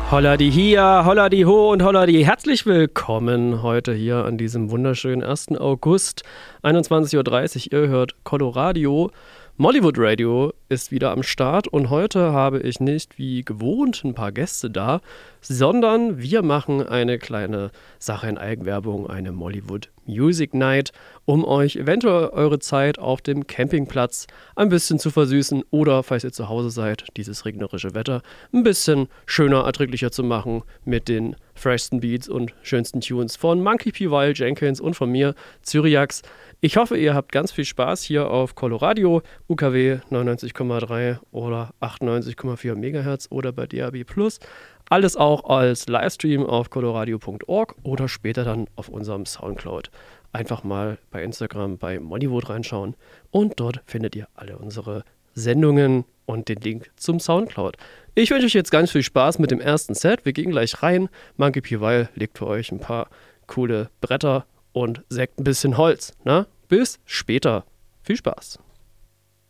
Holla die hier, holla die ho und holla die. Herzlich willkommen heute hier an diesem wunderschönen 1. August, 21:30 Uhr. Ihr hört Coloradio. Mollywood Radio ist wieder am Start und heute habe ich nicht wie gewohnt ein paar Gäste da, sondern wir machen eine kleine Sache in Eigenwerbung, eine Mollywood Music Night, um euch eventuell eure Zeit auf dem Campingplatz ein bisschen zu versüßen oder, falls ihr zu Hause seid, dieses regnerische Wetter ein bisschen schöner, erträglicher zu machen mit den freshsten Beats und schönsten Tunes von Monkey P. Wild Jenkins und von mir, Cyriax. Ich hoffe, ihr habt ganz viel Spaß hier auf Coloradio, UKW 99,3 oder 98,4 MHz oder bei DAB+. Alles auch als Livestream auf coloradio.org oder später dann auf unserem Soundcloud. Einfach mal bei Instagram bei Mollywood reinschauen und dort findet ihr alle unsere Sendungen und den Link zum Soundcloud. Ich wünsche euch jetzt ganz viel Spaß mit dem ersten Set. Wir gehen gleich rein. Monkey P. Wild legt für euch ein paar coole Bretter und sägt ein bisschen Holz. Na? Bis später. Viel Spaß.